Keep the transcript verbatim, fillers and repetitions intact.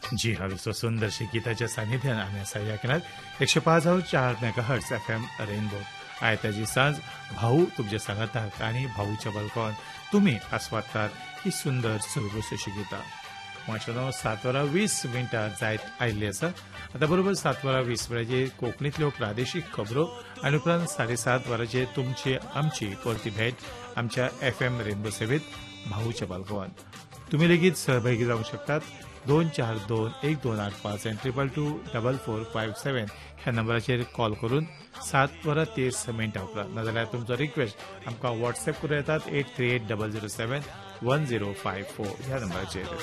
जी हाँ दोस्तों, सुंदर शी गीताच्या सानिध्यान आम्ही असा या केनात एकशे पाच हांव चार मेगाहर्ट्स एफ एम रेनबो आयताची सांज भाऊ तुमचे सांगतात आणि भाऊच्या बलकोन तुम्ही आस्वादतात ही सुंदर सरगोस अशी गीता. माझ्या नाव सात वरां वीस मिनटां जायत आयिल्ली आसा. आता बरोबर सात वरां वीस वेळाचेर कोंकणींतल्यो प्रादेशीक खबरो आनी उपरांत साडेसात वरांचेर तुमची आमची परती भेट आमच्या एफ एम रेनबो सेवेत भाऊच्या बालकोवान. तुम्ही लेगीत सहभागी जावंक शकतात. दोन चार दोन एक दोन आठ पाच N triple two double four five सेवन ह्या नंबराचेर कॉल करून सात वरां तीस मिनटां उपरांत नाजाल्यार तुमचो रिक्वेस्ट आमकां व्हॉट्सएप करूं येतात eight three eight double zero सेवन वन झिरो फायव्ह फोर ह्या नंबराचेर.